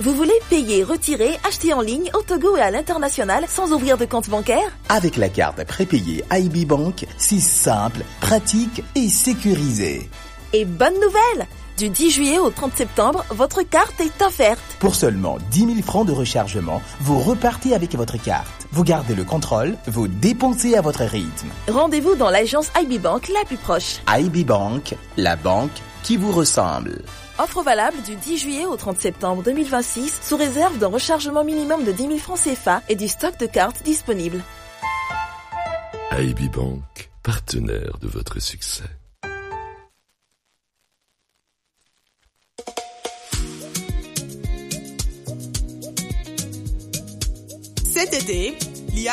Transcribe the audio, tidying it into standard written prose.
Vous voulez payer, retirer, acheter en ligne, au Togo et à l'international sans ouvrir de compte bancaire? Avec la carte prépayée IB Bank, c'est simple, pratique et sécurisé. Et bonne nouvelle! Du 10 juillet au 30 septembre, votre carte est offerte. Pour seulement 10 000 francs de rechargement, vous repartez avec votre carte. Vous gardez le contrôle, vous dépensez à votre rythme. Rendez-vous dans l'agence IB Bank la plus proche. IB Bank, la banque qui vous ressemble. Offre valable du 10 juillet au 30 septembre 2026 sous réserve d'un rechargement minimum de 10 000 francs CFA et du stock de cartes disponible. IB Bank, partenaire de votre succès. Cet été,